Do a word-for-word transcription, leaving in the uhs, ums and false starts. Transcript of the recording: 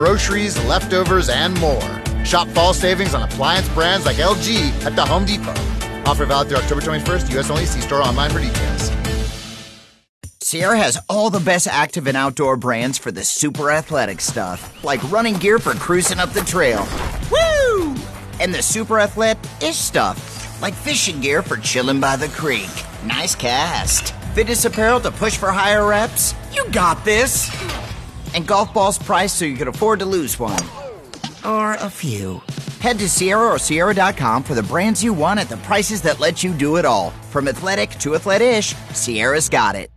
groceries, leftovers, and more. Shop fall savings on appliance brands like L G at the Home Depot. Offer valid through October twenty-first, U S only. See store online for details. Sierra has all the best active and outdoor brands for the super athletic stuff, like running gear for cruising up the trail. Woo! And the super athletic-ish stuff, like fishing gear for chilling by the creek. Nice cast. Fitness apparel to push for higher reps. You got this. And golf balls priced so you can afford to lose one. Or a few. Head to Sierra or Sierra dot com for the brands you want at the prices that let you do it all. From athletic to athletic-ish, Sierra's got it.